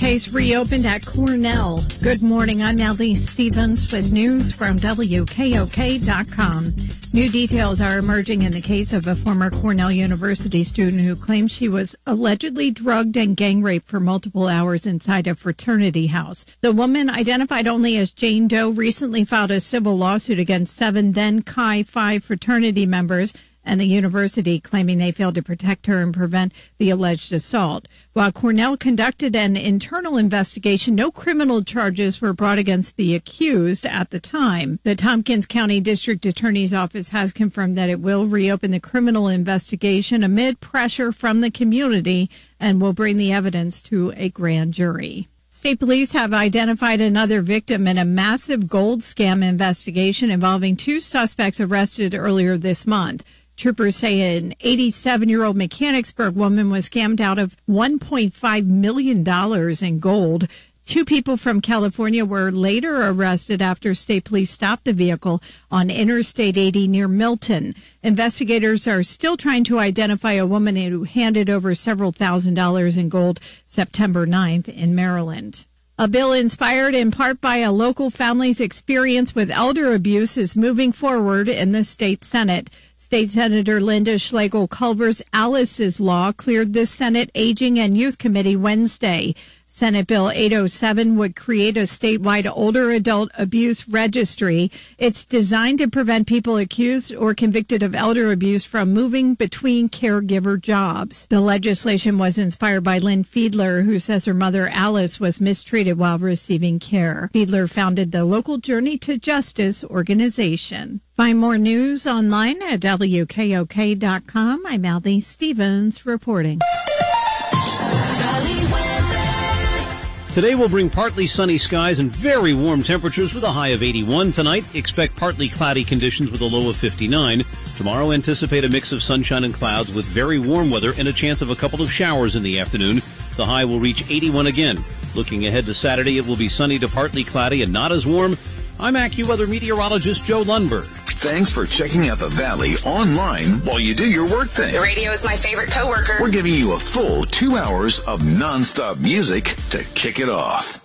case reopened at Cornell. Good morning. I'm Elise Stevens with news from WKOK.com. New details are emerging in the case of a former Cornell University student who claims she was allegedly drugged and gang raped for multiple hours inside a fraternity house. The woman, identified only as Jane Doe, recently filed a civil lawsuit against 7 then Chi Phi fraternity members and the university, claiming they failed to protect her and prevent the alleged assault. While Cornell conducted an internal investigation, no criminal charges were brought against the accused at the time. The Tompkins County District Attorney's Office has confirmed that it will reopen the criminal investigation amid pressure from the community and will bring the evidence to a grand jury. State police have identified another victim in a massive gold scam investigation involving 2 suspects arrested earlier this month. Troopers say an 87-year-old Mechanicsburg woman was scammed out of $1.5 million in gold. 2 people from California were later arrested after state police stopped the vehicle on Interstate 80 near Milton. Investigators are still trying to identify a woman who handed over several $1,000s in gold September 9th in Maryland. A bill inspired in part by a local family's experience with elder abuse is moving forward in the state Senate. State Senator Linda Schlegel-Culver's Alice's Law cleared the Senate Aging and Youth Committee Wednesday. Senate Bill 807 would create a statewide older adult abuse registry. It's designed to prevent people accused or convicted of elder abuse from moving between caregiver jobs. The legislation was inspired by Lynn Fiedler, who says her mother Alice was mistreated while receiving care. Fiedler founded the local Journey to Justice organization. Find more news online at WKOK.com. I'm Elise Stevens reporting. Today will bring partly sunny skies and very warm temperatures with a high of 81 tonight. Expect partly cloudy conditions with a low of 59. Tomorrow, anticipate a mix of sunshine and clouds with very warm weather and a chance of a couple of showers in the afternoon. The high will reach 81 again. Looking ahead to Saturday, it will be sunny to partly cloudy and not as warm. I'm AccuWeather meteorologist Joe Lundberg. Thanks for checking out the Valley online while you do your work thing. The radio is my favorite coworker. We're giving you a full 2 hours of nonstop music to kick it off.